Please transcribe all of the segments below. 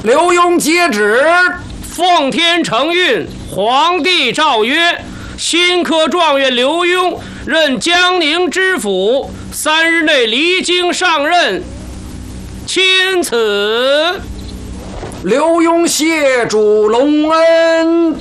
刘墉接旨， 奉天承运，皇帝诏曰：新科状元刘墉任江宁知府，3日内离京上任。钦此。 刘墉谢主隆恩。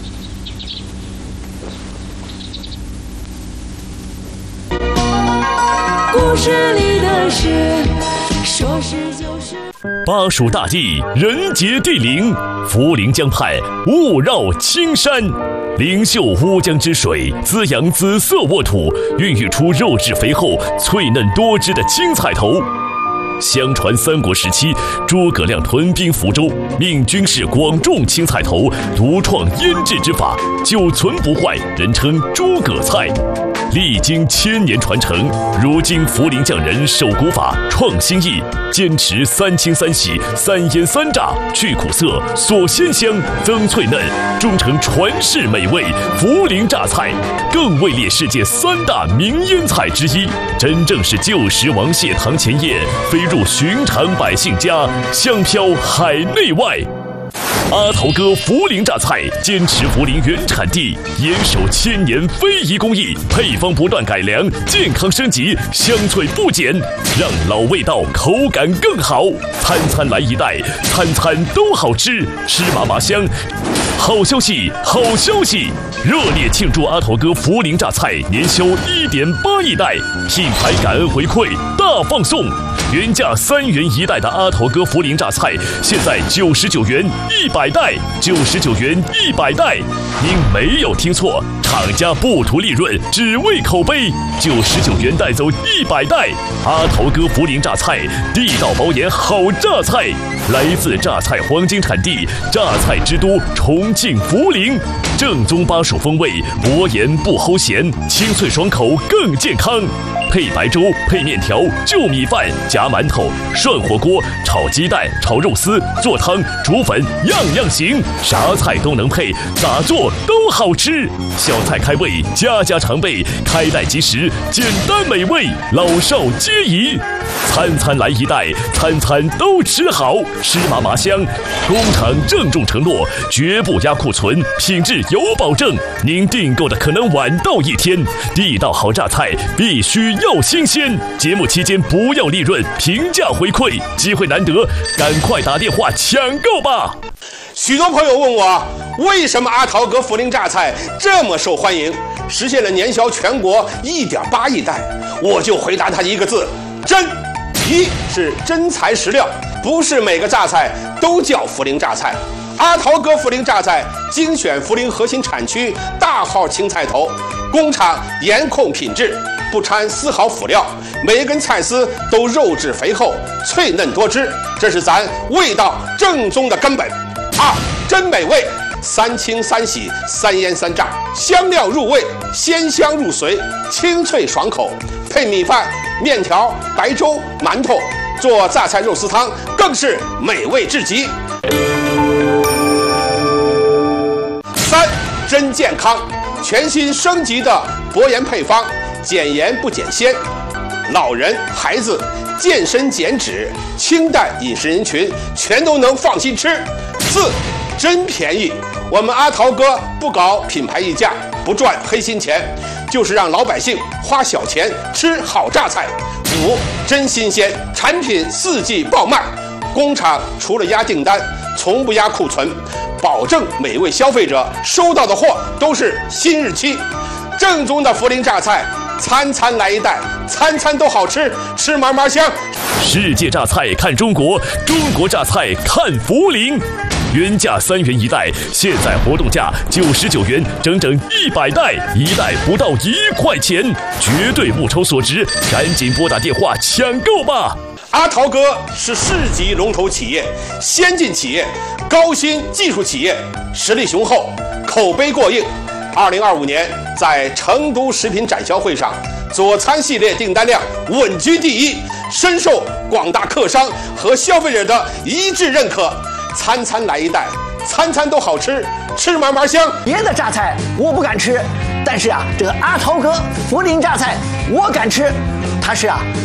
故事里的事，说是就是。 巴蜀大地，人杰地灵，涪陵江畔雾绕青山，灵秀乌江之水滋养紫色沃土，孕育出肉质肥厚、脆嫩多汁的青菜头。相传三国时期，诸葛亮屯兵福州，命军士广种青菜头，独创腌制之法，久存不坏，人称诸葛菜。历经1000年传承，如今涪陵匠人守古法，创新意，坚持3清3洗、3腌3炸，去苦涩，锁鲜香，增脆嫩，终成传世美味涪陵榨菜，更位列世界3大名腌菜之一，真正是旧时王谢堂前燕，飞入寻常百姓家，香飘海内外。阿桃哥涪陵榨菜坚持涪陵原产地，严守1000年非遗工艺，配方不断改良，健康升级，香脆不减，让老味道口感更好。餐餐来一袋，餐餐都好吃，吃麻麻香。好消息，好消息！热烈庆祝阿桃哥涪陵榨菜年销1.8亿袋，品牌感恩回馈大放送。原价3元1袋的阿桃哥涪陵榨菜，现在99元100袋，99元100袋。您没有听错，厂家不图利润，只为口碑。99元带走100袋。阿桃哥涪陵榨菜，地道保研好榨菜，来自榨菜黄金产地，榨菜之都重庆涪陵。正宗巴蜀风味，薄盐不齁咸，清脆爽口更健康。配白粥，配面条，就米饭，夹馒头，涮火锅，炒鸡蛋，炒肉丝，做汤，煮粉，样样行，啥菜都能配，咋做都好吃。小菜开胃，家家常备，开袋即食，简单美味，老少皆宜。餐餐来一袋，餐餐都吃好，吃麻麻香。工厂郑重承诺，绝不压库存，品质有保证。您订购的可能晚到1天，地道好榨菜必须要新鲜。节目期间不要利润，平价回馈，机会难得，赶快打电话抢购吧！ 许多朋友问我，为什么阿桃哥涪陵榨菜这么受欢迎，实现了年销全国1.8亿袋？我就回答他一个字：真。1是真材实料，不是每个榨菜都叫涪陵榨菜。阿桃哥涪陵榨菜精选涪陵核心产区大号青菜头，工厂严控品质，不掺丝毫辅料，每一根菜丝都肉质肥厚，脆嫩多汁，这是咱味道正宗的根本。2真美味，3清3洗3腌3炸，香料入味，鲜香入髓，清脆爽口，配米饭、面条、白粥、馒头，做榨菜肉丝汤更是美味至极。3真健康，全新升级的薄盐配方，减盐不减鲜，老人、孩子、健身减脂、清淡饮食人群全都能放心吃。4真便宜，我们阿桃哥不搞品牌溢价，不赚黑心钱，就是让老百姓花小钱吃好榨菜。5真新鲜，产品4季爆卖，工厂除了压订单，从不压库存，保证每位消费者收到的货都是新日期。正宗的涪陵榨菜，餐餐来一袋，餐餐都好吃，吃麻麻香。 世界榨菜看中国，中国榨菜看涪陵。原价3元1袋，现在活动价99元，整整100袋，1袋不到1块钱，绝对物超所值，赶紧拨打电话抢购吧！ 阿桃哥是市级龙头企业、先进企业、高新技术企业，实力雄厚，口碑过硬。2025年在成都食品展销会上，佐餐系列订单量稳居第1，深受广大客商和消费者的一致认可。餐餐来一袋，餐餐都好吃，吃麻麻香。 别的榨菜我不敢吃，但是啊，这个阿桃哥涪陵榨菜我敢吃，它是